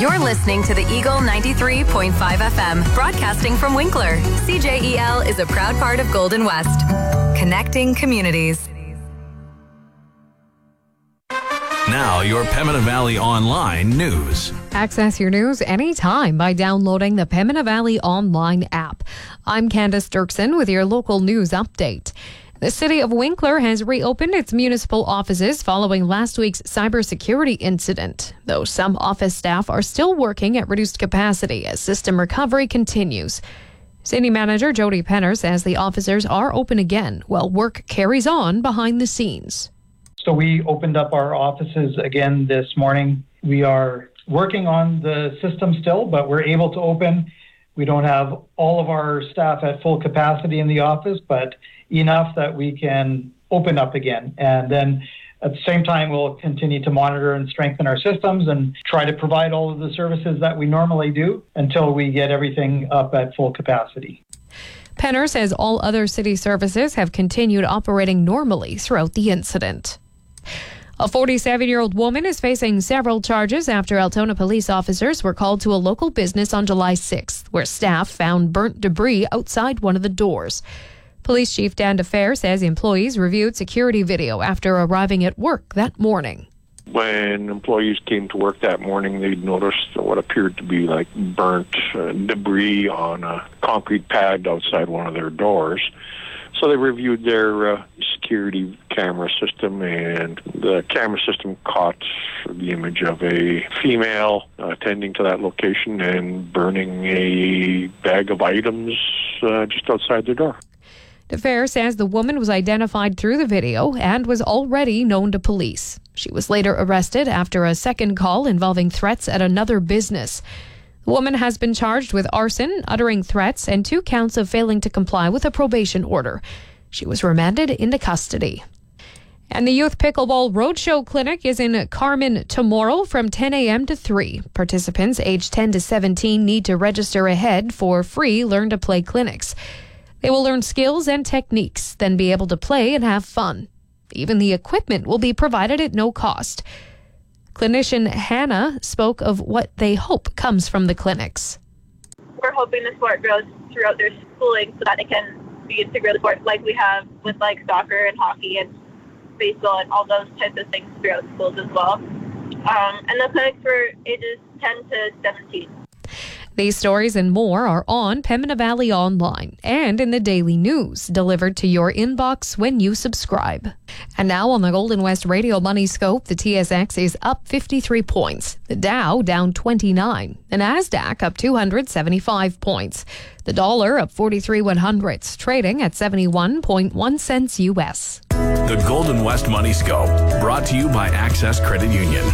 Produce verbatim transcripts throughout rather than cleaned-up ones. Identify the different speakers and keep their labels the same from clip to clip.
Speaker 1: You're listening to the Eagle ninety-three point five F M, broadcasting from Winkler. C J E L is a proud part of Golden West, connecting communities.
Speaker 2: Now, your Pembina Valley Online news.
Speaker 3: Access your news anytime by downloading the Pembina Valley Online app. I'm Candace Dirksen with your local news update. The city of Winkler has reopened its municipal offices following last week's cybersecurity incident, though some office staff are still working at reduced capacity as system recovery continues. City Manager Jody Penner says the offices are open again while work carries on behind the scenes.
Speaker 4: So we opened up our offices again this morning. We are working on the system still, but we're able to open. We don't have all of our staff at full capacity in the office, but enough that we can open up again. And then at the same time, we'll continue to monitor and strengthen our systems and try to provide all of the services that we normally do until we get everything up at full capacity.
Speaker 3: Penner says all other city services have continued operating normally throughout the incident. A forty-seven-year-old woman is facing several charges after Altona police officers were called to a local business on July sixth, where staff found burnt debris outside one of the doors. Police Chief Dan DeFer says employees reviewed security video after arriving at work that morning.
Speaker 5: When employees came to work that morning, they noticed what appeared to be like burnt uh, debris on a concrete pad outside one of their doors. So they reviewed their uh, security camera system, and the camera system caught the image of a female uh, attending to that location and burning a bag of items uh, just outside their door.
Speaker 3: DeFer says the woman was identified through the video and was already known to police. She was later arrested after a second call involving threats at another business. The woman has been charged with arson, uttering threats, and two counts of failing to comply with a probation order. She was remanded into custody. And the Youth Pickleball Roadshow Clinic is in Carmen tomorrow from ten a.m. to three. Participants aged ten to seventeen need to register ahead for free Learn to Play clinics. They will learn skills and techniques, then be able to play and have fun. Even the equipment will be provided at no cost. Clinician Hannah spoke of what they hope comes from the clinics.
Speaker 6: We're hoping the sport grows throughout their schooling so that it can be integrated sport like we have with like soccer and hockey and baseball and all those types of things throughout schools as well. Um, and the clinics for ages ten to seventeen.
Speaker 3: These stories and more are on Pembina Valley Online and in the daily news, delivered to your inbox when you subscribe. And now on the Golden West Radio Money Scope, the T S X is up fifty-three points. The Dow down twenty-nine. The Nasdaq up two hundred seventy-five points. The dollar up forty-three one hundredths, trading at seventy-one point one cents U S.
Speaker 2: The Golden West Money Scope, brought to you by Access Credit Union.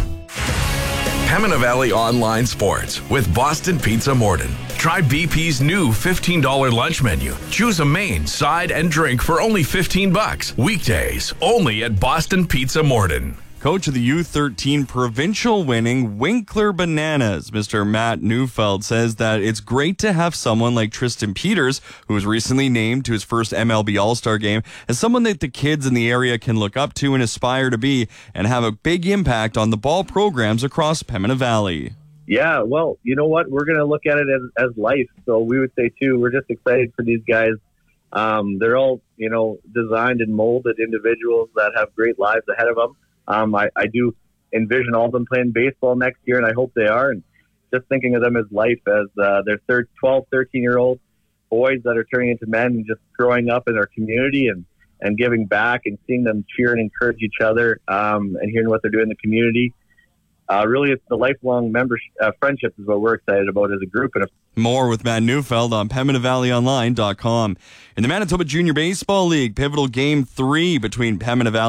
Speaker 2: Pembina Valley Online Sports with Boston Pizza Morden. Try B P's new fifteen dollars lunch menu. Choose a main, side, and drink for only fifteen bucks. Weekdays, only at Boston Pizza Morden.
Speaker 7: Coach of the U thirteen provincial winning Winkler Bananas, Mister Matt Neufeld, says that it's great to have someone like Tristan Peters, who was recently named to his first M L B All-Star game, as someone that the kids in the area can look up to and aspire to be and have a big impact on the ball programs across Pembina Valley.
Speaker 8: Yeah, well, you know what? We're going to look at it as, as life. So we would say, too, we're just excited for these guys. Um, they're all, you know, designed and molded individuals that have great lives ahead of them. Um, I, I do envision all of them playing baseball next year, and I hope they are. And just thinking of them as life, as uh, they're thir- twelve, thirteen-year-old boys that are turning into men and just growing up in our community and, and giving back and seeing them cheer and encourage each other um, and hearing what they're doing in the community. Uh, really, it's the lifelong membership, uh, friendships is what we're excited about as a group. And
Speaker 7: more with Matt Neufeld on Pembina Valley Online dot com. In the Manitoba Junior Baseball League, pivotal game three between Pembina Valley